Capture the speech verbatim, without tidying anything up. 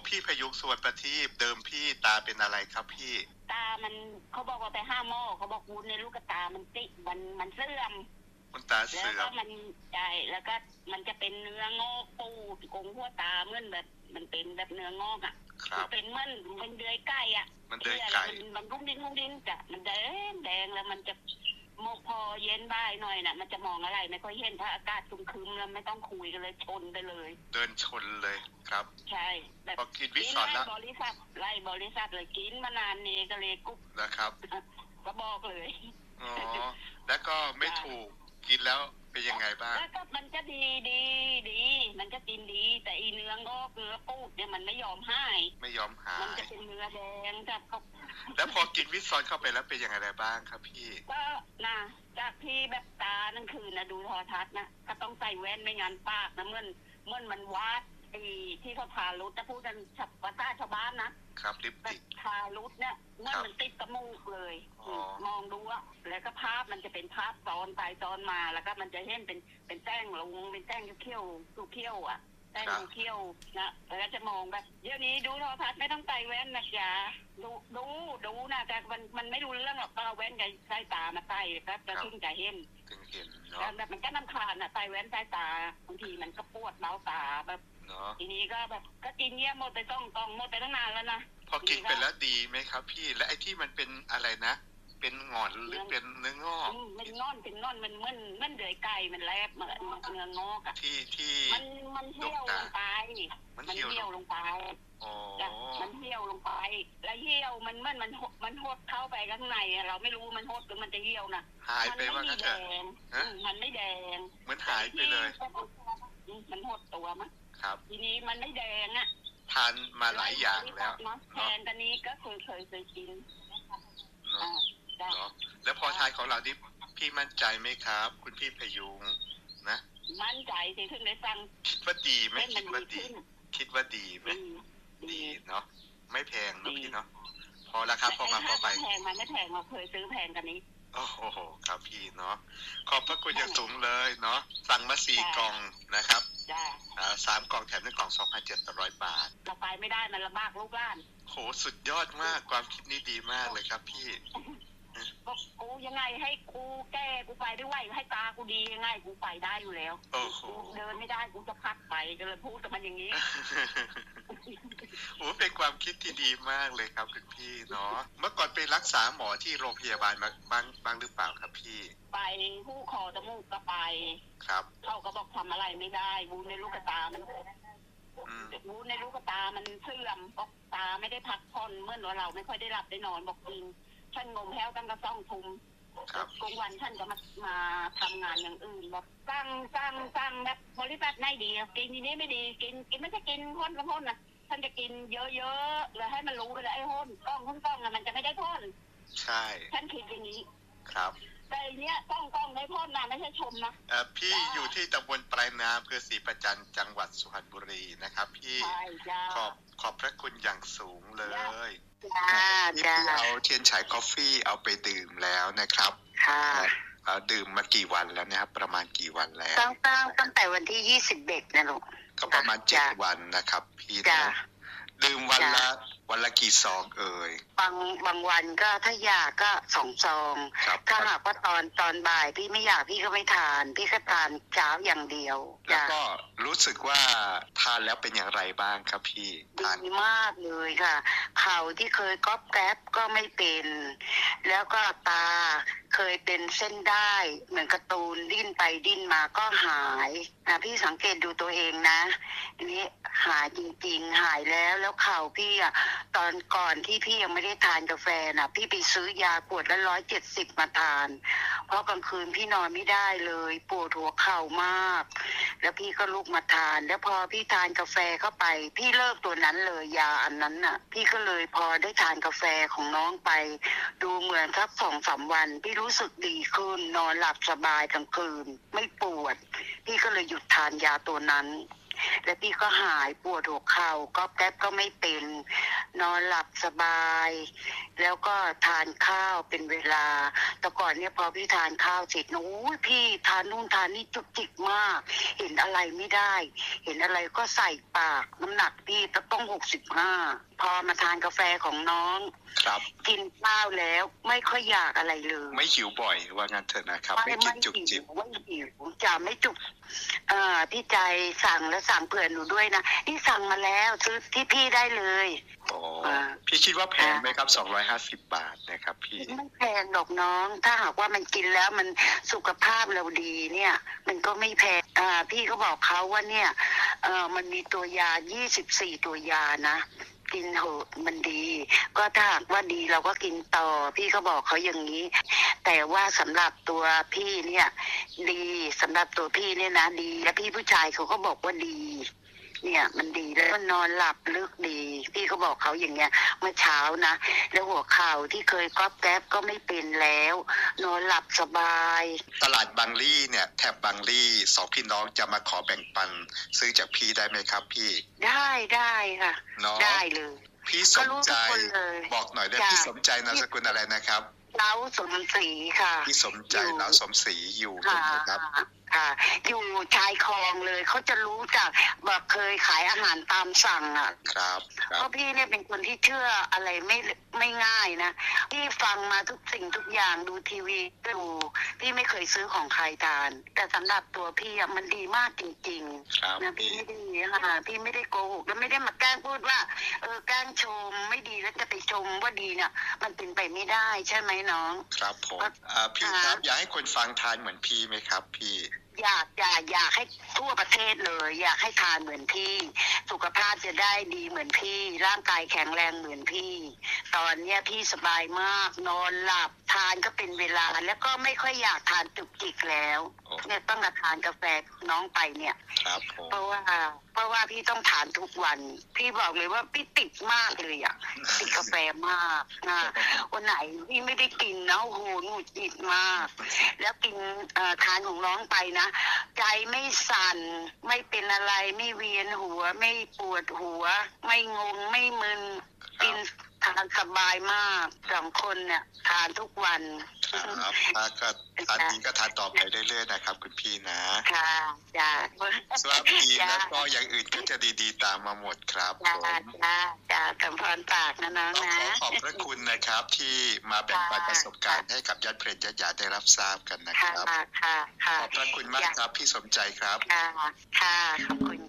พี่พยุงสุวรรณประทีปเดิมพี่ตาเป็นอะไรครับพี่ตามันเขาบอกว่าไปห้าหม้อเขาบอกวุ้นในลูกตามันติมันมันเสื่อมมันตาเสื่อมแล้วก็มันใช่แล้วก็มันจะเป็นเนื้องอกปูกงหัวตาเหมือนแบบมันเป็นแบบเนื้องอกอ่ะครับเป็นเหมือนมันเดือยไก่อ่ะมันเดือยไก่มันรุ่งดิ้งรุ่งดิ้งจ้ะมันแดงแดงแล้วมันจะโมพอเย็นบ่ายหน่อยน่ะมันจะมองอะไรไม่ค่อยเห็นถ้าอากาศคึมๆแล้วไม่ต้องคุยกันเลยชนไปเลยเดินชนเลยครับใช่แบบพอกินวิสอนแล้วบริษัทไล่บริษัทเลยกินมานานนี่ก็เลยกุ๊บนะครับก็บอกเลยอ๋อแล้วก็ไม่ถูกกินแล้วเป็นยังไงบ้างแล้วก็มันจะดีดีดีมันจะกินดีแต่อีเนื้องอกเนื้อปูดเนี่ยมันไม่ยอมหายไม่ยอมหายมันจะเป็นเนื้อแดงจับเขาแล้วพอกินวิสอนเข้าไปแล้วเป็นยังไงบ้างครับพี่ก็นะจากที่แบบตานั่นคือนะดูโทรทัศน์นะก็ต้องใส่แว่นไม่งั้นปากนะเมื่อนเมื่อนมันวาดไอ้ที่เขาทารุดจะพูดกันฉับภาษาชาวบ้านนะครับลิปติกทารุดเนี่ยเมื่อมันติดกระมูกเลยมองดูอะแล้วก็ภาพมันจะเป็นภาพซ้อนไปซ้อนมาแล้วก็มันจะเห็นเป็นเป็นแต้งลงเป็นแต้งเขี้ยวสูเขี้ยวอะแต้งเขี้ยวนะแล้วก็จะมองแบบเดี๋ยวนี้ดูโทรทัศน์ไม่ต้องใส่แว่นนะจ๊ะดูดูดูนะแต่มันมันไม่รู้เรื่องหรอกเอาแว่นกับใส่ตามาใส่ครับจะถึงจะเห็นถึงเห็นเนาะแบบมันก็น้ำคาญอะใส่แว่นใส่ตาบางทีมันก็ปวดเบ้าตาแบบทีนี้ก็แบบก็กินเงี้ยหมดไปต้องต้องหมดไปตั้งนานแล้วนะพอกินไปแล้วดีไหมครับพี่และไอ้ที่มันเป็นอะไรนะเป็นงอนหรือเป็นเนื้องอกมันงอนเป็นงอนมันมันมันเดือยไก่มันแลบเหมือนเนื้องอกอะที่ที่มันมันเหี่ยวลงไปมันเหี่ยวลงไปอ๋อมันเหี่ยวลงไปแล้วเหี่ยวมันมันมันมันหดเข้าไปข้างในเราไม่รู้มันหดหรือมันจะเหี่ยวนะหายไปว่างั้นเถอะมันไม่แดงเหมือนหายไปเลยมันหดตัวมั้งครับทีนี้มันไม่แดงอ่ะทานมาหลายอย่างแล้วแทนตอนนี้ก็เคยเคยเคยกินเนาะเนาะแล้วพอทานของเราดิพี่มั่นใจไหมครับคุณพี่พยุงนะมั่นใจสิถึงได้สั่งคิดว่าดีไหมคิดว่าดีคิดว่าดีไหมดีเนาะไม่แพงนะพี่เนาะพอแล้วครับพอมาพอไปแพงมันไม่แพงเราเคยซื้อแพงกันนี้โอ้โหครับพี่เนาะขอบพระคุณอย่างสูงเลยเนาะสั่งมาสี่กล่องนะครับสามกล่องแถมหนึ่งกล่องสองพันเจ็ดร้อยบาทเราไปไม่ได้มันลำบากลูกหลานโหสุดยอดมากความคิดนี้ดีมากเลยครับพี่บอกกูยังไงให้กูแก้กูไปได้ไหวให้ตากูดียังไงกูไปได้อยู่แล้วกูเดินไม่ได้กูจะพักไปก็เลยพูดกับมันอย่างนี้โอ้เป็นความคิดที่ดีมากเลยครับคุณพี่เนาะเมื่อก่อนไปรักษาหมอที่โรงพยาบาลมาบ้างบ้างหรือเปล่าครับพี่ไปผู้คอจมูกก็ไปครับเขาก็บอกทำอะไรไม่ได้วูในลูกตามันวูในลูกตามันเสื่อมบอกตาไม่ได้พักผ่อนเมื่อเราไม่ค่อยได้หลับได้นอนบอกจริงฉันงมแห้วตั้งแต่สองทุ่มกลางวันฉันก็มามาทำงานอย่างอื่นบอกสั่งสั่งสั่งแบบบริษัทไหนดีกินทีนี้ไม่ดีกินกินไม่ใช่กินพ่นละพ่นนะฉันจะกินเยอะๆเลยให้มันรู้ไปเลยไอ้พ่นกล้องพ่นกล้องอะมันจะไม่ได้พ่นใช่ฉันคิดอย่างนี้ครับแต่เนี้ยกล้องกล้องได้พ่นนะไม่ใช่ชมนะเอ่อพี่อยู่ที่ตำบลปลายนาอำเภอศรีประจันจังหวัดสุพรรณบุรีนะครับพี่ขอบขอบพระคุณอย่างสูงเลยที่เอาเทียนฉายกาแฟเอาไปดื่มแล้วนะครับค่ะดื่มมากี่วันแล้วนะครับประมาณกี่วันแล้วตั้งตั้งตั้งแต่วันที่ยี่สิบเอ็ดนะลูกก็ประมาณเจ็ดวันนะครับพี่นะดื่มวันละวันละกี่ซองเอ่ยบางบางวันก็ถ้าอยากก็สองซองถ้าหากว่าตอนตอนบ่ายพี่ไม่อยากพี่ก็ไม่ทานพี่ก็ทานเช้าอย่างเดียวแล้วก็รู้สึกว่าทานแล้วเป็นอย่างไรบ้างครับพี่ดีมากเลยค่ะเข่าที่เคยก๊อบแก๊บก็ไม่เป็นแล้วก็ตาเคยเป็นเส้นได้เหมือนการ์ตูนดิ้นไปดิ้นมาก็หายนะพี่สังเกตดูตัวเองนะอันนี้หายจริงๆหายแล้วแล้วเข่าพี่อ่ะตอนก่อนที่พี่ยังไม่ได้ทานกาแฟนะพี่ไปซื้อยาขวดละร้อยเจ็ดสิบมาทานเพราะกลางคืนพี่นอนไม่ได้เลยปวดหัวเข่ามากแล้วพี่ก็ลุกมาทานแล้วพอพี่ทานกาแฟเข้าไปพี่เลิกตัวนั้นเลยยาอันนั้นน่ะพี่ก็เลยพอได้ทานกาแฟของน้องไปดูเหมือนสักสองสามวันพี่รู้สึกดีขึ้นนอนหลับสบายทั้งคืนไม่ปวดพี่ก็เลยหยุดทานยาตัวนั้นและพี่ก็หายปวดหัวเข่าก็แก๊บก็ไม่เป็นนอนหลับสบาย แล้วก็ทานข้าวเป็นเวลาแต่ก่อนเนี่ยพอพี่ทานข้าวเสร็จโอ้ยพี่ทานนู่นทานนี่จุกจิกมากเห็นอะไรไม่ได้เห็นอะไรก็ใส่ปากน้ำหนักพี่ต้องหกสิบห้าพอมาทานกาแฟของน้องครับกินข้าวแล้วไม่ค่อยอยากอะไรเลยไม่หิวบ่อยว่างั้นเถอะนะครับไม่กินจุกจิกไม่หิวจะไม่จุกอ่าพี่ใจสั่งแล้วสั่งเผื่อหนูด้วยนะนี่สั่งมาแล้วซื้อที่พี่ได้เลยโอ้พี่คิดว่าแพงไหมครับสองร้อยห้าสิบบาทนะครับพี่ไม่แพงหรอกน้องถ้าหากว่ามันกินแล้วมันสุขภาพเราดีเนี่ยมันก็ไม่แพงอ่าพี่ก็บอกเขาว่าเนี่ยเอ่อมันมีตัวยายี่สิบสี่ตัวยานะกินเหอะมันดีก็ถ้าหากว่าดีเราก็กินต่อพี่ก็บอกเขาอย่างนี้แต่ว่าสำหรับตัวพี่เนี่ยดีสำหรับตัวพี่เนี่ยนะดีและพี่ผู้ชายเขาก็บอกว่าดีเนี่ยมันดีแล้วนอนหลับลึกดีพี่ก็บอกเขาอย่างเงี้ยเมื่อเช้านะแล้วหัวเข่าที่เคยก๊อบแก๊บก็ไม่เป็นแล้วนอนหลับสบายตลาดบางลี่เนี่ยแถบบางลี่สองพี่น้องจะมาขอแบ่งปันซื้อจากพี่ได้ไหมครับพี่ได้ได้ค่ะได้เลยพี่สมใจบอกหน่อยได้พี่สมใจนามสกุลอะไรนะครับเล้าสมศรีค่ะพี่สมใจเล้าสมศรีอยู่ตรงนี้ครับค่ะอยู่ชายคลองเลยเขาจะรู้จักแบบเคยขายอาหารตามสั่งอ่ะครับเพราะพี่เนี่ยเป็นคนที่เชื่ออะไรไม่ไม่ง่ายนะพี่ฟังมาทุกสิ่งทุกอย่างดูทีวีดูพี่ไม่เคยซื้อของใครทานแต่สำหรับตัวพี่อ่ะมันดีมากจริงๆนะพี่ไม่ได้ค่ะพี่ไม่ได้โกหกและไม่ได้มาแกล้งพูดว่าเออแกล้งชมไม่ดีแล้วจะไปชมว่าดีเนี่ยมันเป็นไปไม่ได้ใช่ไหมน้องครับผมพี่ครับอยากให้คนฟังทานเหมือนพี่ไหมครับพี่อยากอยากอยากให้ทั่วประเทศเลยอยากให้ทานเหมือนพี่สุขภาพจะได้ดีเหมือนพี่ร่างกายแข็งแรงเหมือนพี่ตอนเนี้ยพี่สบายมากนอนหลับทานก็เป็นเวลาแล้วก็ไม่ค่อยอยากทานจุกจิกแล้วเนี่ยต้องมาทานกาแฟน้องไปเนี่ยเพราะว่าเพราะว่าพี่ต้องทานทุกวันพี่บอกเลยว่าพี่ติดมากเลยอ่ะติดกาแฟมากนะวันไหนพี่ไม่ได้กินนะโอ้โหหงุดหงิดมากแล้วกินทานของน้องไปนะใจไม่สั่นไม่เป็นอะไรไม่เวียนหัวไม่ปวดหัวไม่งงไม่มึนกินทานสบายมากสองคนเนี่ยทานทุกวันครับถ้าก็ทานนี้ก็ทานต่อไปเรื่อยๆนะครับคุณพี่นะค่ะจ้าสวัสดีแล้วก็อย่างอื่นก็จะดีๆตามมาหมดครับผมจ้าจ้ากำพรปากนะน้องนะขอขอบพระคุณนะครับที่มาแบ่งปันประสบการณ์ให้กับญาติเพลญญาติญาติได้รับทราบกันนะครับค่ะค่ะขอบพระคุณมากครับพี่สมใจครับค่ะค่ะขอบคุณ